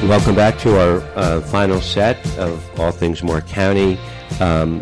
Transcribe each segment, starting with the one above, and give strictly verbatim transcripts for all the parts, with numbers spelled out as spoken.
Welcome back to our uh, final set of All Things Moore County. Um,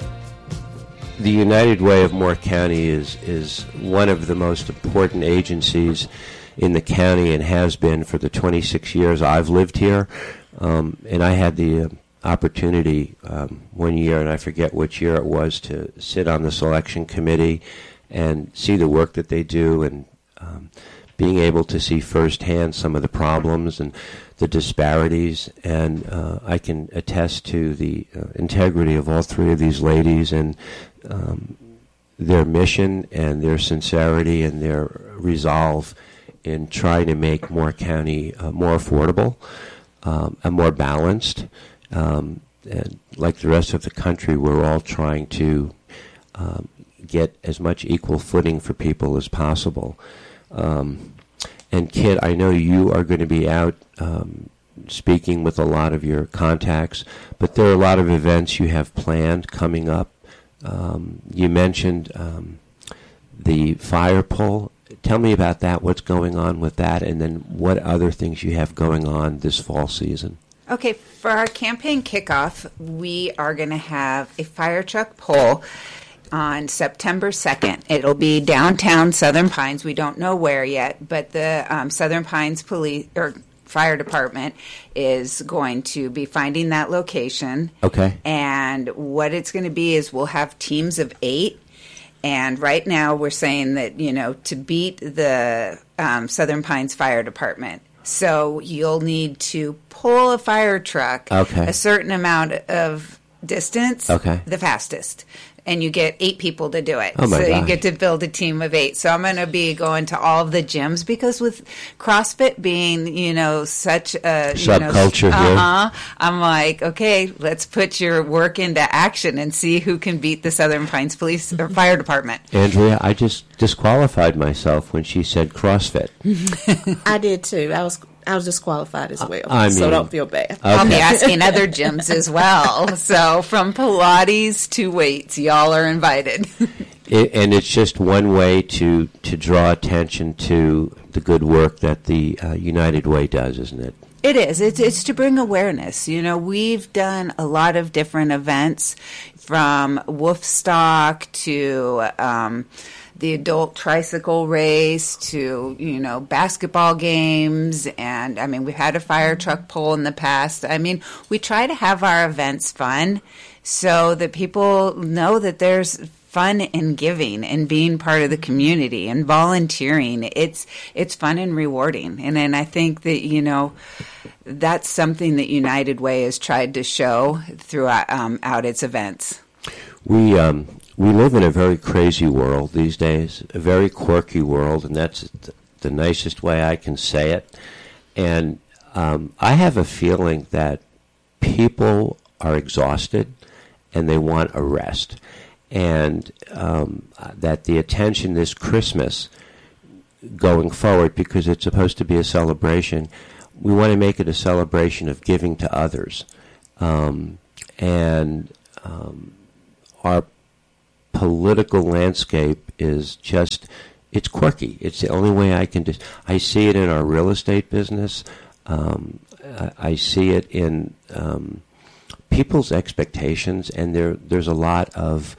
the United Way of Moore County is, is one of the most important agencies in the county and has been for the twenty-six years I've lived here. Um, and I had the uh, opportunity um, one year, and I forget which year it was, to sit on the selection committee and see the work that they do, and um, being able to see firsthand some of the problems and the disparities, and uh, I can attest to the uh, integrity of all three of these ladies and um, their mission and their sincerity and their resolve in trying to make Moore County uh, more affordable um, and more balanced. Um, and like the rest of the country, we're all trying to um, get as much equal footing for people as possible. Um, And, Kit, I know you are going to be out um, speaking with a lot of your contacts, but there are a lot of events you have planned coming up. Um, you mentioned um, the fire pole. Tell me about that, what's going on with that, and then what other things you have going on this fall season. Okay, for our campaign kickoff, we are going to have a fire truck pole on September second. It'll be downtown Southern Pines. We don't know where yet, but the um, Southern Pines Police or Fire Department is going to be finding that location. Okay. And what it's going to be is we'll have teams of eight. And right now we're saying that, you know, to beat the um, Southern Pines Fire Department, so you'll need to pull a fire truck okay. a certain amount of distance, okay. the fastest. And you get eight people to do it. Oh my so gosh. you get to build a team of eight. So I'm going to be going to all of the gyms, because with CrossFit being, you know, such a subculture you know, here, uh-huh, I'm like, okay, let's put your work into action and see who can beat the Southern Pines Police or Fire Department. Andrea, I just disqualified myself when she said CrossFit. I did too. I was I was disqualified as well, I mean, so don't feel bad. Okay. I'll be asking other gyms as well. So from Pilates to weights, y'all are invited. It, and it's just one way to, to draw attention to the good work that the uh, United Way does, isn't it? It is. It's, it's to bring awareness. You know, we've done a lot of different events, from Wolfstock to um, the adult tricycle race to, you know, basketball games. And, I mean, we've had a fire truck pull in the past. I mean, we try to have our events fun so that people know that there's fun in giving and being part of the community and volunteering. It's it's fun and rewarding. And then I think that, you know, that's something that United Way has tried to show throughout um, out its events. We um, we live in a very crazy world these days, a very quirky world, and that's th- the nicest way I can say it. And um, I have a feeling that people are exhausted and they want a rest. And um, that the attention this Christmas going forward, because it's supposed to be a celebration, we want to make it a celebration of giving to others. Um, and um, our political landscape is just, it's quirky. It's the only way I can, dis- I see it in our real estate business. Um, I, I see it in um, people's expectations, and there there's a lot of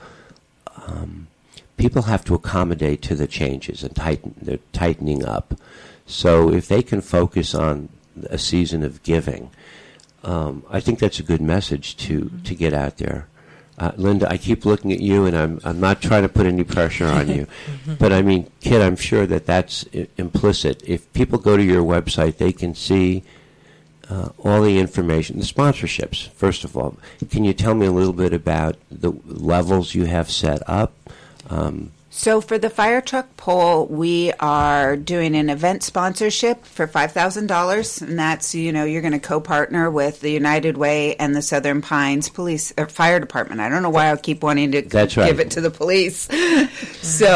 Um, people have to accommodate to the changes and tighten. They're tightening up. So if they can focus on a season of giving, um, I think that's a good message to, mm-hmm. to get out there. Uh, Linda, I keep looking at you, and I'm I'm not trying to put any pressure on you, but I mean, Kit, I'm sure that that's I- implicit. If people go to your website, they can see Uh, all the information, the sponsorships, first of all. Can you tell me a little bit about the levels you have set up? Um, So for the fire truck poll, we are doing an event sponsorship for five thousand dollars, and that's, you know, you're going to co-partner with the United Way and the Southern Pines Police or Fire Department. I don't know why I keep wanting to That's right. give it to the police. So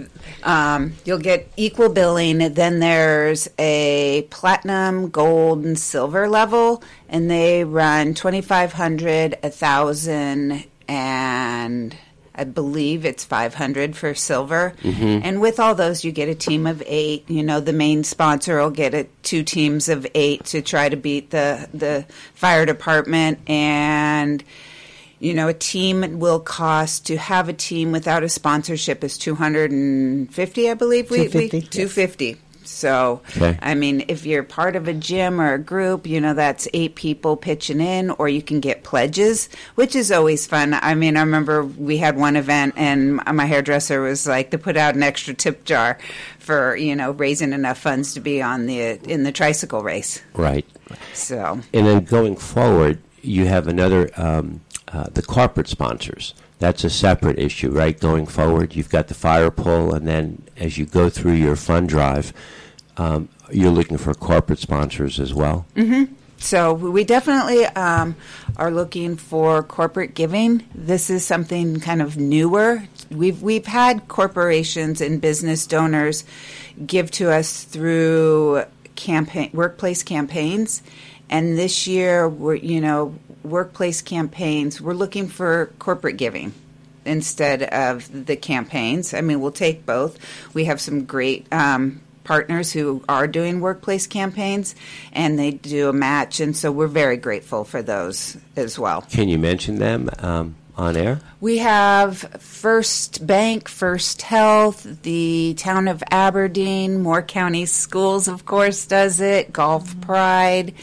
um, you'll get equal billing. Then there's a platinum, gold, and silver level, and they run twenty-five hundred dollars, one thousand dollars, and I believe it's five hundred for silver. Mm-hmm. And with all those, you get a team of eight. You know, the main sponsor will get a, two teams of eight to try to beat the, the fire department. And, you know, a team will cost, to have a team without a sponsorship is two hundred fifty, I believe. We, two hundred fifty. We, two hundred fifty. Yes. So, okay. I mean, if you're part of a gym or a group, you know, that's eight people pitching in, or you can get pledges, which is always fun. I mean, I remember we had one event and my hairdresser was like to put out an extra tip jar for, you know, raising enough funds to be on the in the tricycle race. Right. So, and then going forward, you have another, um, uh, the corporate sponsors. That's a separate issue, right? Going forward, you've got the fire pull, and then as you go through your fund drive, um, you're looking for corporate sponsors as well. Mm-hmm. So we definitely um, are looking for corporate giving. This is something kind of newer. We've we've had corporations and business donors give to us through campaign workplace campaigns, and this year we're you know. workplace campaigns, we're looking for corporate giving instead of the campaigns. I mean, we'll take both. We have some great um, partners who are doing workplace campaigns, and they do a match, and so we're very grateful for those as well. Can you mention them um, on air? We have First Bank, First Health, the town of Aberdeen, Moore County Schools, of course, does it, Golf Pride.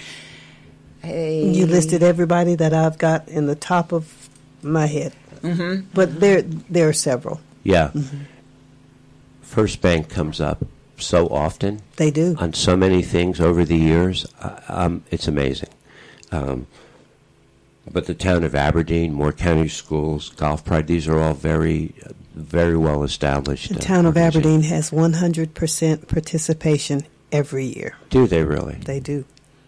Hey. You listed everybody that I've got in the top of my head, mm-hmm. but there there are several. Yeah, mm-hmm. First Bank comes up so often. They do on so many things over the years. Uh, um, it's amazing. Um, but the town of Aberdeen, Moore County Schools, Golf Pride, these are all very, very well established. The uh, town of Aberdeen has one hundred percent participation every year. Do they really? They do.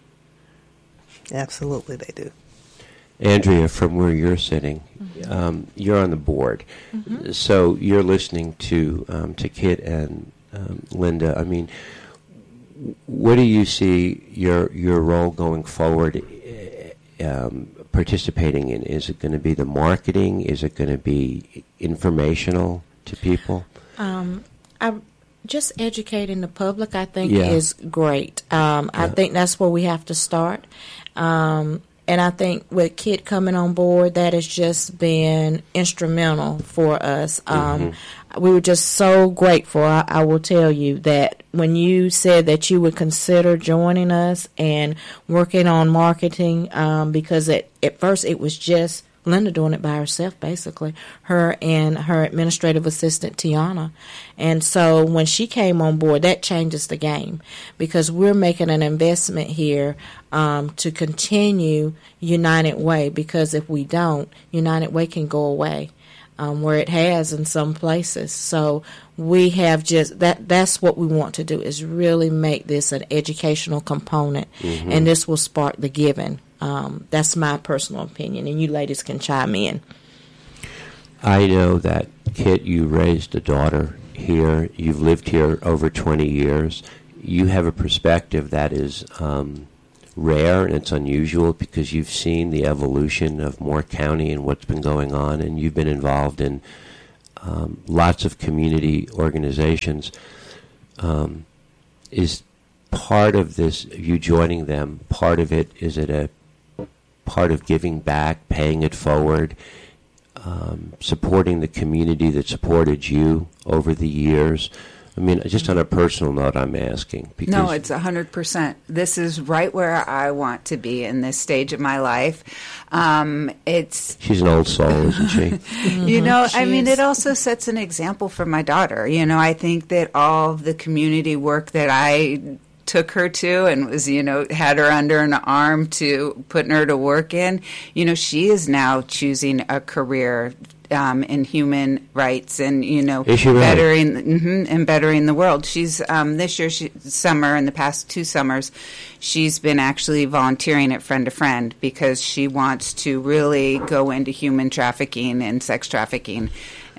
Absolutely, they do. Andrea, from where you're sitting, mm-hmm. um, you're on the board, mm-hmm. so you're listening to um, to Kit and um, Linda. I mean, what do you see your your role going forward? Um, participating in? Is it going to be the marketing? Is it going to be informational to people? Um, I. Just educating the public, I think, yeah. is great. Um, yeah. I think that's where we have to start. Um, and I think with Kit coming on board, that has just been instrumental for us. Um, mm-hmm. We were just so grateful. I, I will tell you that when you said that you would consider joining us and working on marketing, um, because at, at first it was just Linda doing it by herself, basically, her and her administrative assistant, Tiana. And so when she came on board, that changes the game because we're making an investment here um, to continue United Way, because if we don't, United Way can go away. Um, where it has in some places. So we have just, that that's what we want to do, is really make this an educational component, mm-hmm. and this will spark the giving. Um, that's my personal opinion, and you ladies can chime in. I know that, Kit, you raised a daughter here. You've lived here over twenty years. You have a perspective that is um, rare, and it's unusual because you've seen the evolution of Moore County and what's been going on, and you've been involved in um, lots of community organizations. Um, is part of this, you joining them, part of it, is it a part of giving back, paying it forward, um, supporting the community that supported you over the years? I mean, just on a personal note, I'm asking. Because no, it's one hundred percent. This is right where I want to be in this stage of my life. Um, it's She's an old soul, isn't she? Mm-hmm. You know, she I mean, is. It also sets an example for my daughter. You know, I think that all of the community work that I took her to and was, you know, had her under an arm to putting her to work in, you know, she is now choosing a career Um, in human rights and, you know, bettering right? mm-hmm, and bettering the world. She's um, this year, she, summer, in the past two summers, she's been actually volunteering at Friend to Friend because she wants to really go into human trafficking and sex trafficking.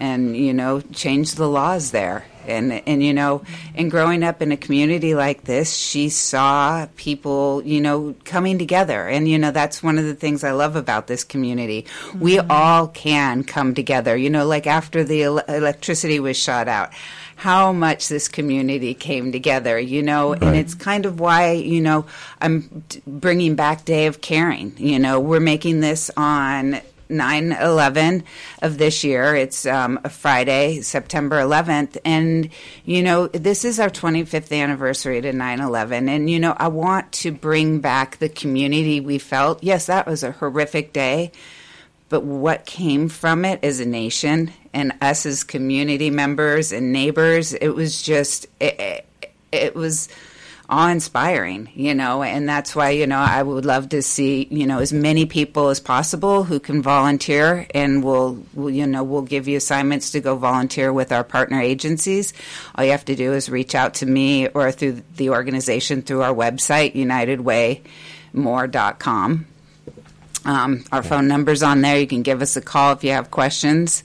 and, you know, change the laws there. And, and, you know, and growing up in a community like this, she saw people, you know, coming together. And, you know, that's one of the things I love about this community. Mm-hmm. We all can come together. You know, like after the el- electricity was shot out, how much this community came together, you know, right. And it's kind of why, you know, I'm t- bringing back Day of Caring. You know, we're making this on nine eleven of this year. It's um, a Friday, September eleventh. And, you know, this is our twenty-fifth anniversary to nine eleven. And, you know, I want to bring back the community we felt. Yes, that was a horrific day. But what came from it as a nation and us as community members and neighbors, it was just, it, it, it was awe-inspiring, you know, and that's why, you know, I would love to see, you know, as many people as possible who can volunteer, and we'll, we'll, you know, we'll give you assignments to go volunteer with our partner agencies. All you have to do is reach out to me or through the organization through our website, united way more dot com. Um, our phone number's on there. You can give us a call if you have questions.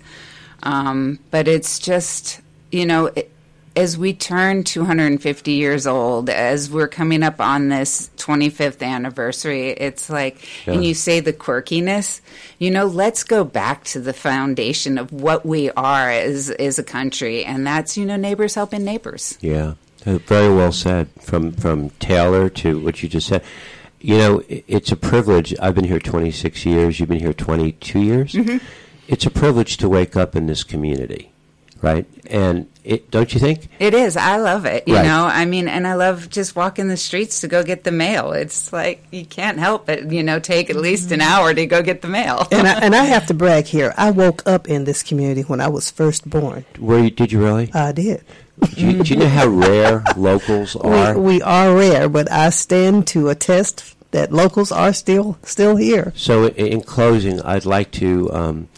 Um, but it's just, you know, it, as we turn two hundred fifty years old, as we're coming up on this twenty-fifth anniversary, it's like, yeah. And you say the quirkiness, you know, let's go back to the foundation of what we are as, as a country. And that's, you know, neighbors helping neighbors. Yeah, very well said. From, from Taylor to what you just said. You know, it's a privilege. I've been here twenty-six years. You've been here twenty-two years. Mm-hmm. It's a privilege to wake up in this community, right? And it, don't you think? It is. I love it. You right. know, I mean, and I love just walking the streets to go get the mail. It's like you can't help it, you know, take at least an hour to go get the mail. and, I, and I have to brag here. I woke up in this community when I was first born. Were you, did you really? I did. Do you, do you know how rare locals are? We, we are rare, but I stand to attest that locals are still still here. So in closing, I'd like to um,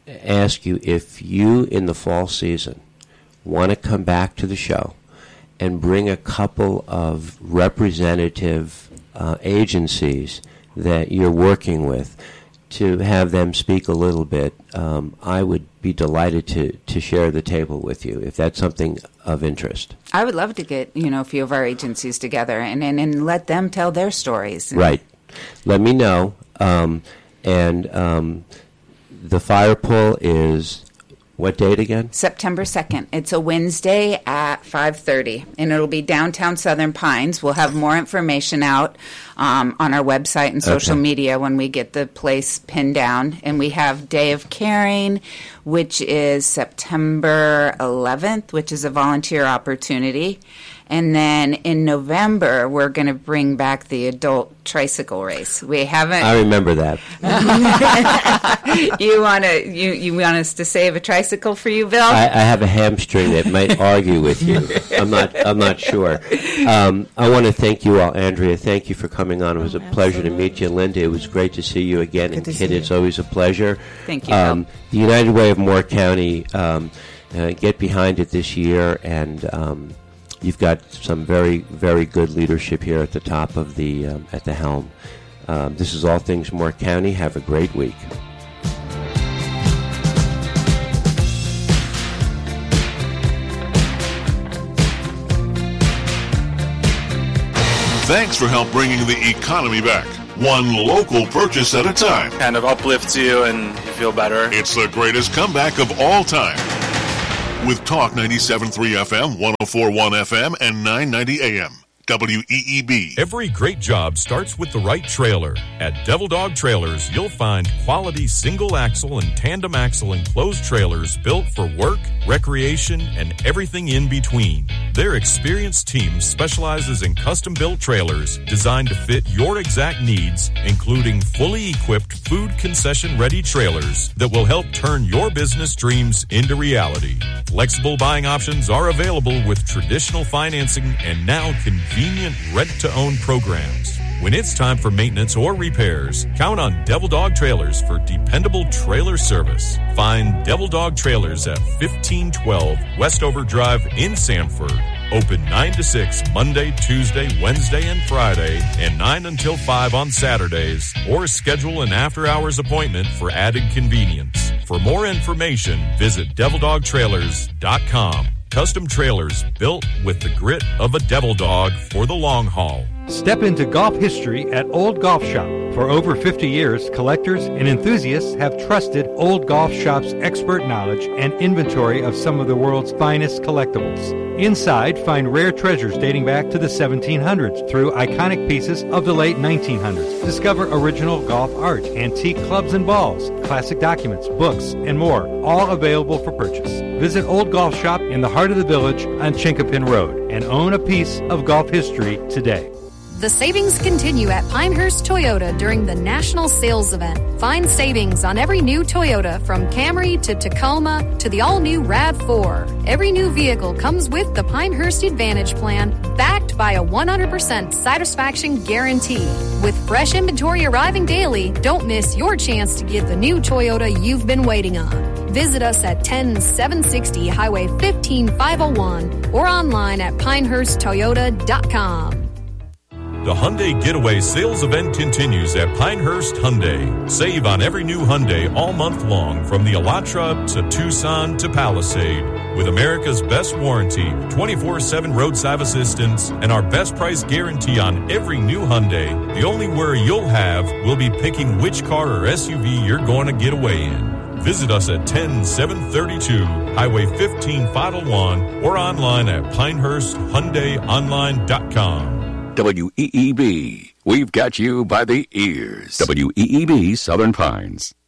ask you if you, in the fall season, want to come back to the show and bring a couple of representative uh, agencies that you're working with to have them speak a little bit. Um, I would be delighted to, to share the table with you if that's something of interest. I would love to get, you know, a few of our agencies together and, and, and let them tell their stories. Right. Let me know. Um, and um, the fire pull is what date again? September second. It's a Wednesday at five thirty, and it'll be downtown Southern Pines. We'll have more information out um, on our website and social okay. media when we get the place pinned down. And we have Day of Caring, which is September eleventh, which is a volunteer opportunity. And then in November, we're going to bring back the adult tricycle race. We haven't. I remember that. you want to? You, you want us to save a tricycle for you, Bill? I, I have a hamstring that might argue with you. I'm not. I'm not sure. Um, I want to thank you all, Andrea. Thank you for coming on. It was a pleasure to meet you, Linda. It was great to see you again, Good and Kit, it's always a pleasure. Thank you. Um, Bill. The United Way of Moore County. Um, uh, get behind it this year, and. Um, You've got some very, very good leadership here at the top of the um, at the helm. Um, this is All Things Moore County. Have a great week. Thanks for help bringing the economy back. One local purchase at a time. Kind of uplifts you and you feel better. It's the greatest comeback of all time. With Talk ninety-seven point three F M, one oh four point one F M, and nine ninety A M. W E E B. Every great job starts with the right trailer. At Devil Dog Trailers, you'll find quality single-axle and tandem-axle enclosed trailers built for work, recreation, and everything in between. Their experienced team specializes in custom-built trailers designed to fit your exact needs, including fully equipped food concession-ready trailers that will help turn your business dreams into reality. Flexible buying options are available with traditional financing and now convenient rent-to-own programs. When it's time for maintenance or repairs, count on Devil Dog Trailers for dependable trailer service. Find Devil Dog Trailers at fifteen twelve Westover Drive in Sanford. Open nine to six Monday, Tuesday, Wednesday, and Friday, and nine until five on Saturdays, or schedule an after-hours appointment for added convenience. For more information, visit devil dog trailers dot com. Custom trailers built with the grit of a devil dog for the long haul. Step into golf history at Old Golf Shop. For over fifty years, collectors and enthusiasts have trusted Old Golf Shop's expert knowledge and inventory of some of the world's finest collectibles. Inside, find rare treasures dating back to the seventeen hundreds through iconic pieces of the late nineteen hundreds. Discover original golf art, antique clubs and balls, classic documents, books, and more, all available for purchase. Visit Old Golf Shop in the heart of the village on Chinkapin Road and own a piece of golf history today. The savings continue at Pinehurst Toyota during the National Sales Event. Find savings on every new Toyota from Camry to Tacoma to the all-new RAV four. Every new vehicle comes with the Pinehurst Advantage Plan, backed by a one hundred percent satisfaction guarantee. With fresh inventory arriving daily, don't miss your chance to get the new Toyota you've been waiting on. Visit us at ten seven sixty Highway fifteen five oh one or online at pinehurst toyota dot com. The Hyundai Getaway sales event continues at Pinehurst Hyundai. Save on every new Hyundai all month long, from the Elantra to Tucson to Palisade. With America's best warranty, twenty-four seven roadside assistance, and our best price guarantee on every new Hyundai, the only worry you'll have will be picking which car or S U V you're going to get away in. Visit us at ten seven thirty-two Highway fifteen five oh one or online at pinehurst hyundai online dot com. W E E B. We've got you by the ears. W E E B Southern Pines.